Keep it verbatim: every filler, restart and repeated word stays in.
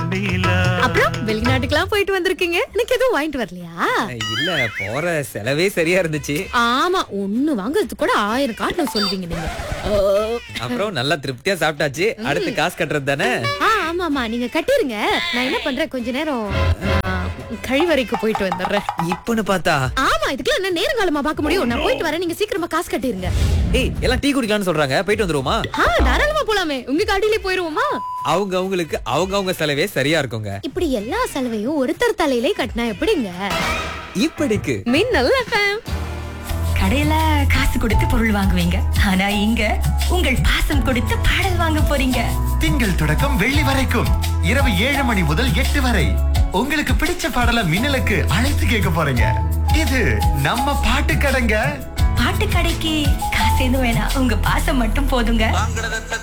அப்புறம் வெளிநாட்டுக்கெல்லாம் போயிட்டு வந்திருக்கீங்க, எனக்கு எதுவும் வாங்கிட்டு வரலையா? இல்ல, போற செலவே சரியா இருந்துச்சு. ஆமா, ஒண்ணு வாங்குறதுக்கு கூட ஆயிரம் காரணம் சொல்வீங்க நீங்க. ஓ. அப்புறம் நல்லா திருப்தியா சாப்பிட்டாச்சு. அடுத்து காசு கட்டுறது தானே. ஆ, ஆமா ஆமா, நீங்க கட்டிருங்க. நான் என்ன பண்றேன், கொஞ்ச நேரம் ஆ, கழிவறைக்கு போயிட்டு வந்துடுறேன். இப்பன்னு பார்த்தா ஆமா, இதுக்கெல்லாம் என்ன நேரங்காலமா பார்க்க முடியும்? நான் போயிட்டு வரேன், நீங்க சீக்கிரமா காசு கட்டிருங்க. ஏய், எல்லாம் டீ குடிக்கலாம்னு சொல்றாங்க, போயிட்டு வந்துருவோமா? ஆ, தாராளமா போலாமே. உங்க காடியிலே போயிருவோமா? அவங்க அவங்களுக்கு அவங்க அவங்க செலவே சரியா இருக்குங்க. இப்படி எல்லா செலவையும் ஒருத்தர் தலையிலே கட்டினா எப்படிங்க? இப்படிக்கு மின்னல் எஃப்எம். கடையில காசு கொடுத்து பொருள் வாங்குவீங்க, ஆனா இங்க உங்கள் பாசம் கொடுத்து பாடல் வாங்க போறீங்க. திங்கள் தொடக்கம் வெள்ளி வரைக்கும் இரவு ஏழு மணி முதல் எட்டு வரை உங்களுக்கு பிடிச்ச பாடல மின்னலுக்கு அழைத்து கேட்க போறீங்க. இது நம்ம பாட்டு கடைங்க. பாட்டு கடைக்கு காசு எதுவும் வேணாம், உங்க பாசம் மட்டும் போதுங்க.